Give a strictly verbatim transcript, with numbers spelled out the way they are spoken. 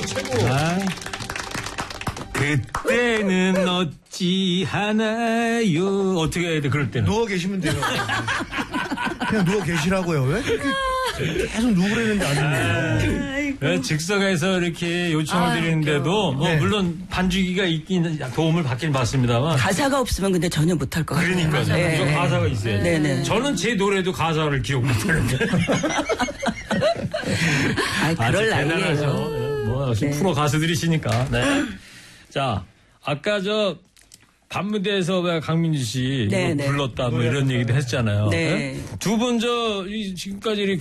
최고. 아, 그때는 어찌 하나요? 어떻게 해야 돼, 그럴 때는? 누워 계시면 돼요. 그냥 누워 계시라고요. 왜 그렇게 계속 누우려는데 안 되네요. 네, 즉석에서 이렇게 요청을 아, 드리는데도 뭐 네. 물론 반주기가 있긴 도움을 받긴 받습니다만 가사가 없으면 근데 전혀 못할 것 같아요. 그러니까요. 네. 무조건 가사가 있어야죠. 네네. 저는 제 노래도 가사를 기억 못하는데. 아, 그럴 나이에요. 네, 뭐 네. 프로 가수들이시니까. 네. 자, 아까 저 반무대에서 왜 강민주 씨 네, 이거 네. 불렀다 뭐 이런 얘기도 했잖아요. 네. 두 분 저 지금까지 이렇게